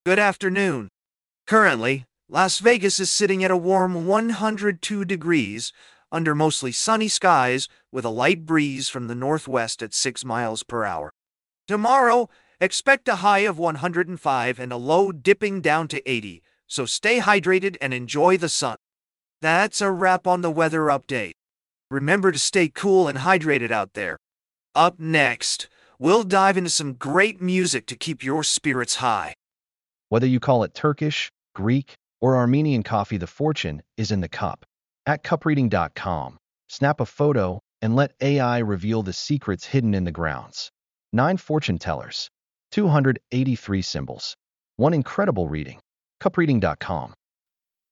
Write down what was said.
Good afternoon. Currently, Las Vegas is sitting at a warm 102 degrees under mostly sunny skies with a light breeze from the northwest at 6 miles per hour. Tomorrow, expect a high of 105 and a low dipping down to 80, so stay hydrated and enjoy the sun. That's a wrap on the weather update. Remember to stay cool and hydrated out there. Up next, we'll dive into some great music to keep your spirits high. Whether you call it Turkish, Greek, or Armenian coffee, the fortune is in the cup. At cupreading.com, snap a photo and let AI reveal the secrets hidden in the grounds. 9 fortune tellers, 283 symbols, one incredible reading. Cupreading.com.